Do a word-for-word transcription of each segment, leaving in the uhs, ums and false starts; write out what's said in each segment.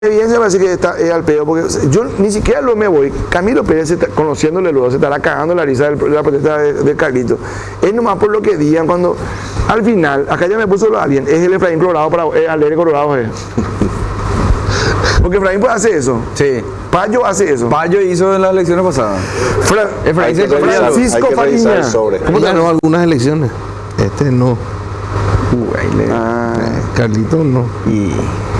evidencia parece que está es al pedo, porque yo ni siquiera lo me voy. Camilo Pérez, se está- conociéndole luego, se estará cagando la risa de la protesta de, de Carlito. Es nomás por lo que digan cuando, al final, acá ya me puso lo alguien, es el Efraín Colorado para es Alegre Colorado. Es. Porque Efraín puede hacer eso. Sí. Payo hace eso. Payo hizo en las elecciones pasadas. Fra- Efraín Hay que se revisar- Francisco hay que revisar Fariña. el sobre. ¿Cómo te ganó llamas? algunas elecciones. Este no. Ah, Carlito no. Y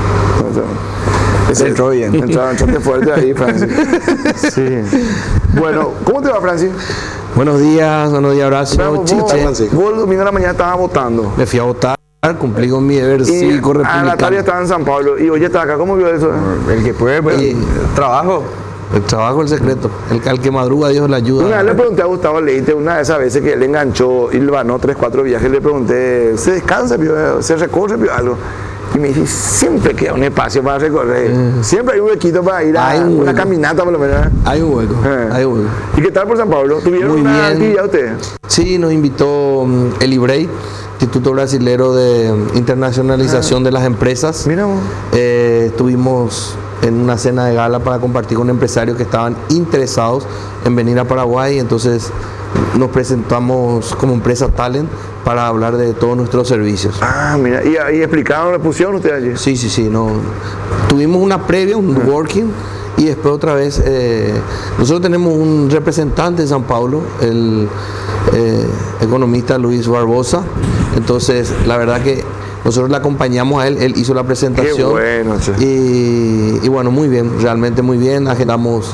ese entró bien. Entraron, entraste fuerte ahí, Francis. Sí. Bueno, ¿cómo te va, Francis? Buenos días, buenos días, abrazo, Vamos, vos, chiche. Francisco. vos el domingo en la mañana estabas votando. Me fui a votar, cumplí con mi deber Y cívico a Natalia republicano. estaba en San Pablo y hoy está acá. ¿Cómo vio eso? El que puede, pues, Y- trabajo. El trabajo es el secreto. El, al que madruga, Dios le Una vez ayuda. le pregunté a Gustavo Leite, una de esas veces que él enganchó y le ganó tres, cuatro viajes, le pregunté, ¿se descansa, pio? ¿Se recorre, pio? Algo? Y me dice, siempre queda un espacio para recorrer. Siempre hay un huequito para ir a Hay un una hueco. caminata, por lo menos. Hay un hueco, Eh. hay un hueco. ¿Y qué tal por San Pablo? ¿Tuvieron Muy una bien. actividad ustedes? Sí, nos invitó mm, el IBREI, Instituto Brasilero de Internacionalización de las Empresas. Mira vos. Eh, estuvimos en una cena de gala para compartir con empresarios que estaban interesados en venir a Paraguay. Entonces nos presentamos como empresa Talent para hablar de todos nuestros servicios. Ah, mira, y ahí explicaron, le pusieron ustedes allí. Sí, sí, sí. No. Tuvimos una previa, un working, y después otra vez, eh, nosotros tenemos un representante de San Paulo, el eh, economista Luis Barbosa. Entonces, la verdad que nosotros le acompañamos a él, él hizo la presentación. Qué bueno, che. y, y bueno, muy bien, realmente muy bien. Agendamos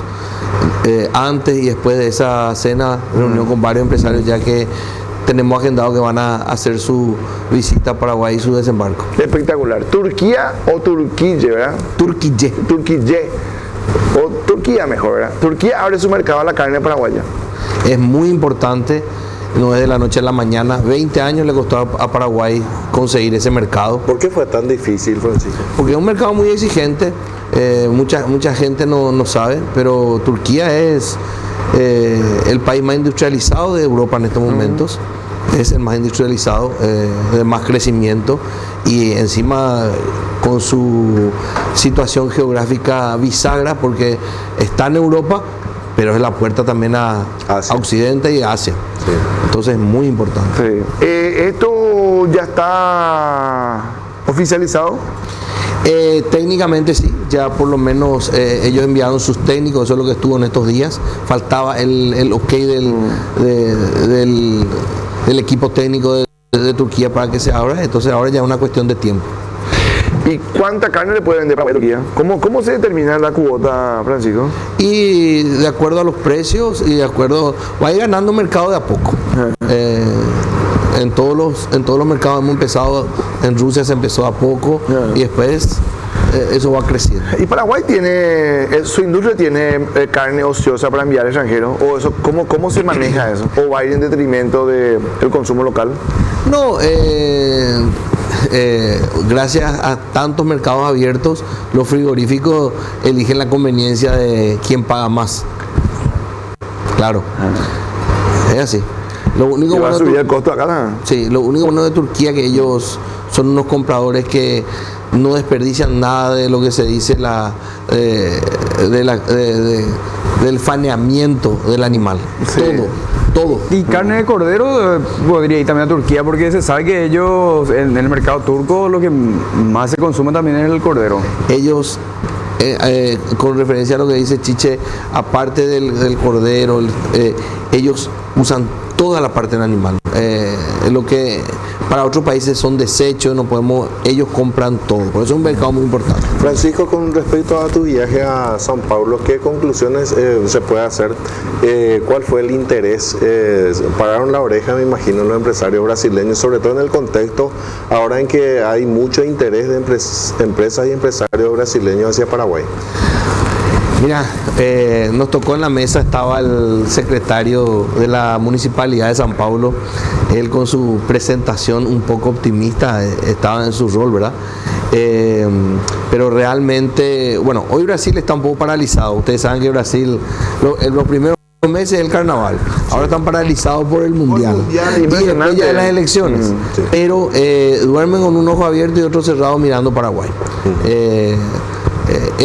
eh, antes y después de esa cena, reunión con varios empresarios, ya que tenemos agendado que van a hacer su visita a Paraguay y su desembarco. Espectacular. ¿Turquía o Turquille, verdad? Turquille. Turquille. O Turquía mejor, ¿verdad? Turquía abre su mercado a la carne paraguaya. Es muy importante, no es de la noche a la mañana. veinte años le costó a a Paraguay conseguir ese mercado, ¿Por qué fue tan difícil, Francisco? porque es un mercado muy exigente. eh, mucha, mucha gente no, no sabe, pero Turquía es eh, el país más industrializado de Europa en estos momentos. Es el más industrializado, eh, de más crecimiento, y encima con su situación geográfica bisagra, porque está en Europa, pero es la puerta también a, Asia. a Occidente y a Asia. Sí. Entonces es muy importante. Sí. Eh, ¿Esto ya está oficializado? Eh, técnicamente sí, ya por lo menos eh, ellos enviaron sus técnicos, eso es lo que estuvo en estos días. Faltaba el, el ok del, de- del, del equipo técnico de, de Turquía para que se abra, entonces ahora ya es una cuestión de tiempo. ¿Y cuánta carne le puede vender para Turquía? ¿Cómo, ¿Cómo se determina la cuota, Francisco? Y de acuerdo a los precios y de acuerdo, va a ir ganando mercado de a poco. Eh, en todos los en todos los mercados hemos empezado, en Rusia se empezó a poco y después eh, eso va creciendo. ¿Y Paraguay tiene, eh, su industria tiene eh, carne ociosa para enviar extranjeros? ¿O eso, cómo, cómo se maneja eso? ¿O va a ir en detrimento del consumo local? No, eh, eh, gracias a tantos mercados abiertos, los frigoríficos eligen la conveniencia de quién paga más. Claro, es así. Lo único ¿Y va a bueno de subir Tur- el costo acá? ¿No? Sí, lo único bueno de Turquía que ellos son unos compradores que no desperdician nada de lo que se dice la, eh, de la- de- de- del faneamiento del animal. Sí. Todo, todo. Y carne de cordero eh, podría ir también a Turquía, porque se sabe que ellos, en el mercado turco, lo que más se consume también es el cordero. Ellos, eh, eh, con referencia a lo que dice Chiche, aparte del, del cordero, el- eh, ellos usan toda la parte del animal. Eh, lo que para otros países son desechos, no podemos, ellos compran todo. Por eso es un mercado muy importante. Francisco, con respecto a tu viaje a San Pablo, ¿qué conclusiones eh, se puede hacer? Eh, ¿Cuál fue el interés? Eh, pararon la oreja, me imagino, los empresarios brasileños, sobre todo en el contexto ahora en que hay mucho interés de empres- empresas y empresarios brasileños hacia Paraguay. Mira, eh, nos tocó en la mesa, estaba el secretario de la Municipalidad de San Paulo, él con su presentación un poco optimista, eh, estaba en su rol, ¿verdad? Eh, pero realmente, bueno, hoy Brasil está un poco paralizado, ustedes saben que Brasil, lo- en los primeros meses del carnaval, ahora están paralizados por el mundial, Mundial, y después impresionante. ya de las elecciones, Mm, sí. pero eh, duermen con un ojo abierto y otro cerrado mirando Paraguay. Eh, eh,